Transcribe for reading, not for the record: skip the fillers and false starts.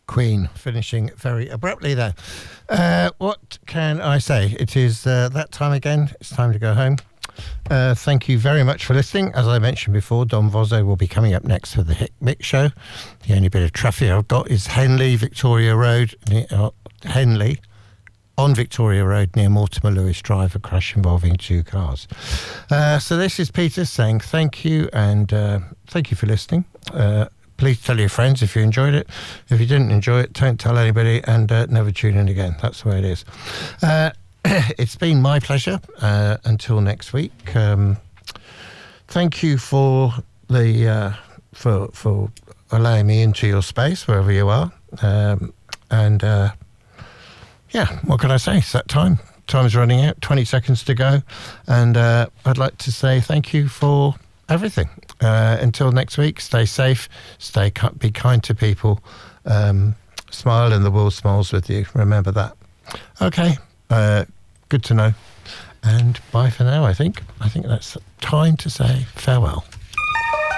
Queen, finishing very abruptly there. What can I say? It is that time again. It's time to go home. Thank you very much for listening. As I mentioned before, Don Vozzo will be coming up next for the Hick Mick Show. The only bit of traffic I've got is Henley, Victoria Road, Henley, on Victoria Road near Mortimer Lewis Drive, a crash involving 2 cars. So this is Peter saying thank you, and thank you for listening. Please tell your friends if you enjoyed it. If you didn't enjoy it, don't tell anybody, and never tune in again. That's the way it is. It's been my pleasure. Until next week. Thank you for the for allowing me into your space wherever you are. Yeah, what can I say? It's that time. Time's running out. 20 seconds to go, and I'd like to say thank you for everything. Until next week, stay safe, be kind to people, smile and the world smiles with you. Remember that. Okay, good to know. And bye for now, I think. I think that's time to say farewell.